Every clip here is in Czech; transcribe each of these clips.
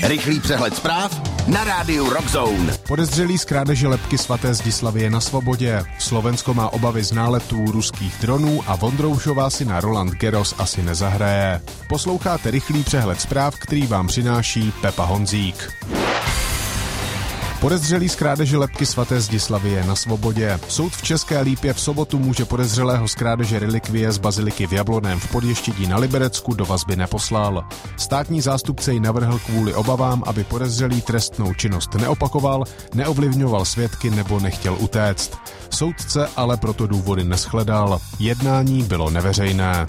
Rychlý přehled zpráv na rádiu Rock Zone. Podezřelý z krádeže lebky svaté Zdislavy je na svobodě. Slovensko má obavy z náletů ruských dronů a Vondroušová si na Roland Garros asi nezahraje. Posloucháte rychlý přehled zpráv, který vám přináší Pepa Honzík. Podezřelý z krádeže lebky svaté Zdislavy je na svobodě. Soud v České Lípě v sobotu může podezřelého z krádeže relikvie z baziliky v Jablonném v Podještědí na Liberecku do vazby neposlal. Státní zástupce ji navrhl kvůli obavám, aby podezřelý trestnou činnost neopakoval, neovlivňoval svědky nebo nechtěl utéct. Soudce ale proto důvody neshledal. Jednání bylo neveřejné.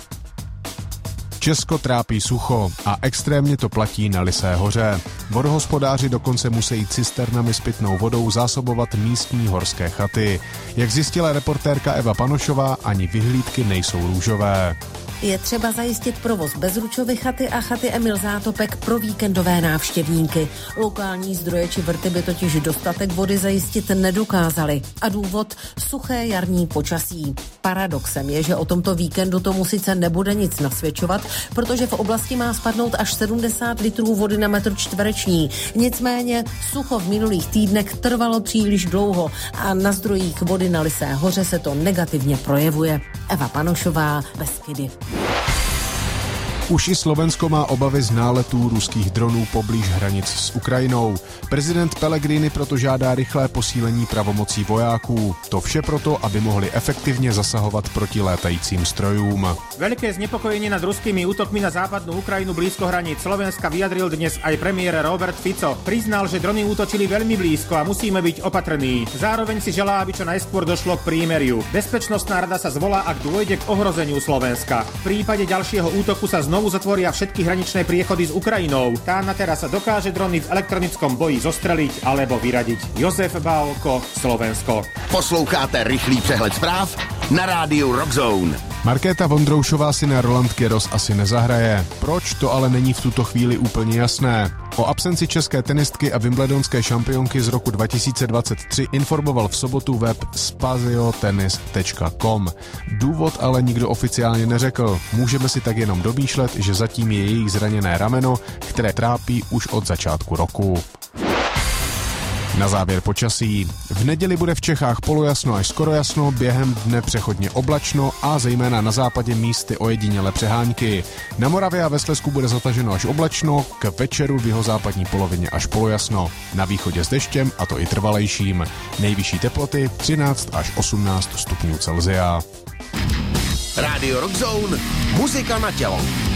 Česko trápí sucho a extrémně to platí na Lysé hoře. Vodohospodáři dokonce musí cisternami s pitnou vodou zásobovat místní horské chaty. Jak zjistila reportérka Eva Panošová, ani vyhlídky nejsou růžové. Je třeba zajistit provoz Bezručovy chaty a chaty Emil Zátopek pro víkendové návštěvníky. Lokální zdroje či vrty by totiž dostatek vody zajistit nedokázali. A důvod suché jarní počasí. Paradoxem je, že o tomto víkendu tomu sice nebude nic nasvědčovat, protože v oblasti má spadnout až 70 litrů vody na metr čtvereční. Nicméně sucho v minulých týdnech trvalo příliš dlouho a na zdrojích vody na Lysé hoře se to negativně projevuje. Eva Panošová, Beskydy. Už i Slovensko má obavy z náletů ruských dronů poblíž hranic s Ukrajinou. Prezident Pellegrini proto žádá rychlé posílení pravomocí vojáků. To vše proto, aby mohli efektivně zasahovat proti létajícím strojům. Veľké znepokojenie nad ruskými útokmi na západnú Ukrajinu blízko hraníc Slovenska vyjadril dnes aj premiér Robert Fico. Priznal, že drony útočili veľmi blízko a musíme byť opatrní. Zároveň si želá, aby čo najskôr došlo k prímeriu. Bezpečnostná rada sa zvolá, ak dôjde k ohrozeniu Slovenska. V prípade ďalšieho útoku sa znovu zatvoria všetky hraničné priechody s Ukrajinou. Tá na teraz sa dokáže drony v elektronickom boji zostreliť alebo vyradiť. Josef Bálko, Slovensko. Posloucháte rychlý přehled zpráv na rádiu Rock Zone. Markéta Vondroušová si na Roland Garros asi nezahraje. Proč, to ale není v tuto chvíli úplně jasné. O absenci české tenistky a wimbledonské šampionky z roku 2023 informoval v sobotu web spaziotennis.com. Důvod ale nikdo oficiálně neřekl. Můžeme si tak jenom domýšlet, že zatím je jejich zraněné rameno, které trápí už od začátku roku. Na závěr počasí. V neděli bude v Čechách polojasno až skoro jasno, během dne přechodně oblačno a zejména na západě místy ojedinělé přehánky. Na Moravě a ve Slezsku bude zataženo až oblačno, k večeru v jihozápadní polovině až polojasno. Na východě s deštěm, a to i trvalejším. Nejvyšší teploty 13 až 18 stupňů Celsia. Rádio Rock Zone, muzika na tělo.